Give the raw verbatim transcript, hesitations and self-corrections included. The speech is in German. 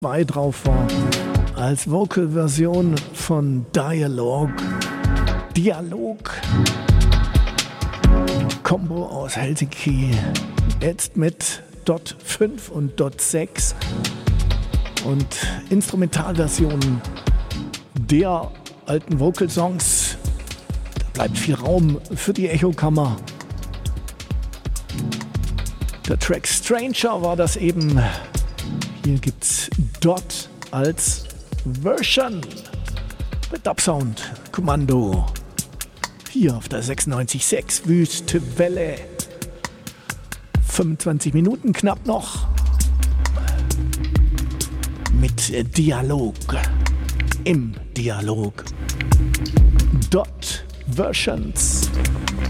zwei drauf war, als Vocal-Version von Dialogue. Dialog. Combo aus Helsinki. Jetzt mit Dot fünf und Dot sechs und Instrumentalversionen der alten Vocal-Songs. Da bleibt viel Raum für die Echokammer. Der Track Stranger war das eben. Hier gibt's Dot als Version mit Dubsound Kommando. Hier auf der sechsundneunzig Komma sechs Wüste Welle. fünfundzwanzig Minuten knapp noch. Mit Dialog. Im Dialog. Dot Versions.